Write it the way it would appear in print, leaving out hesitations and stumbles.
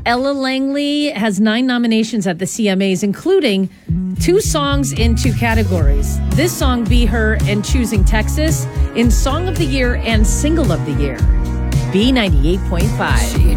Ella Langley has 9 nominations at the CMAs, including 2 songs in 2 categories. This song, Be Her and Choosing Texas, in Song of the Year and Single of the Year. B98.5.